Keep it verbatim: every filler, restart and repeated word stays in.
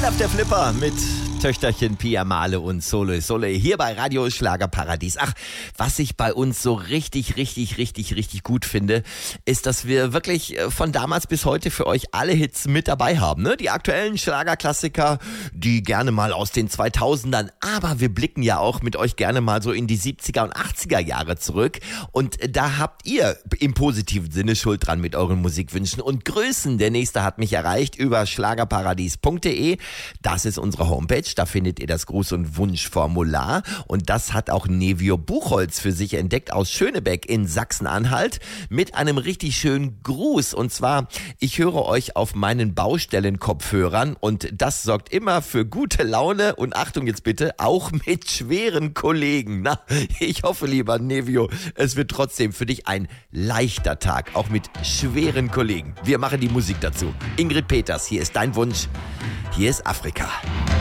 Olaf der Flipper mit Töchterchen Pia Male und Sole Sole hier bei Radio Schlagerparadies. Ach, was ich bei uns so richtig, richtig, richtig, richtig gut finde, ist, dass wir wirklich von damals bis heute für euch alle Hits mit dabei haben. Ne? Die aktuellen Schlagerklassiker, die gerne mal aus den zweitausendern, aber wir blicken ja auch mit euch gerne mal so in die siebziger und achtziger Jahre zurück. Und da habt ihr im positiven Sinne Schuld dran mit euren Musikwünschen und Grüßen. Der nächste hat mich erreicht über schlagerparadies punkt de. Das ist unsere Homepage. Da findet ihr das Gruß- und Wunschformular. Und das hat auch Nevio Buchholz für sich entdeckt aus Schönebeck in Sachsen-Anhalt mit einem richtig schönen Gruß. Und zwar, ich höre euch auf meinen Baustellenkopfhörern und das sorgt immer für gute Laune und Achtung jetzt bitte, auch mit schweren Kollegen. Na, ich hoffe, lieber Nevio, es wird trotzdem für dich ein leichter Tag, auch mit schweren Kollegen. Wir machen die Musik dazu. Ingrid Peters, hier ist dein Wunsch. Hier ist Afrika.